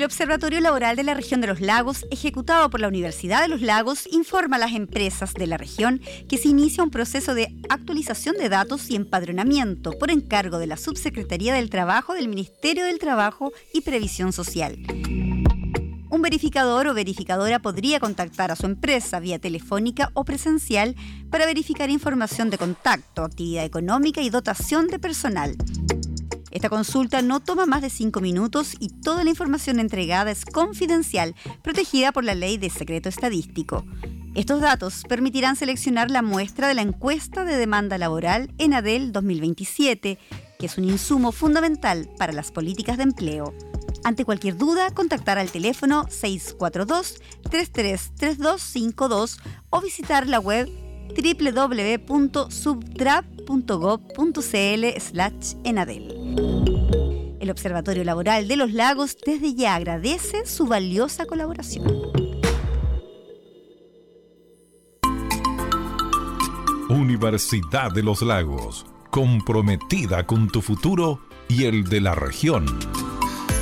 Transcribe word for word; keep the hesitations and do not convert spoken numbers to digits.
El Observatorio Laboral de la Región de los Lagos, ejecutado por la Universidad de los Lagos, informa a las empresas de la región que se inicia un proceso de actualización de datos y empadronamiento por encargo de la Subsecretaría del Trabajo del Ministerio del Trabajo y Previsión Social. Un verificador o verificadora podría contactar a su empresa vía telefónica o presencial para verificar información de contacto, actividad económica y dotación de personal. Esta consulta no toma más de cinco minutos y toda la información entregada es confidencial, protegida por la Ley de Secreto Estadístico. Estos datos permitirán seleccionar la muestra de la encuesta de demanda laboral ENADEL dos mil veintisiete, que es un insumo fundamental para las políticas de empleo. Ante cualquier duda, contactar al teléfono seis cuatro dos, tres tres tres dos cinco dos o visitar la web doble u doble u doble u punto subtrap punto gob punto cl slash enadel. El Observatorio Laboral de los Lagos desde ya agradece su valiosa colaboración. Universidad de los Lagos, comprometida con tu futuro y el de la región.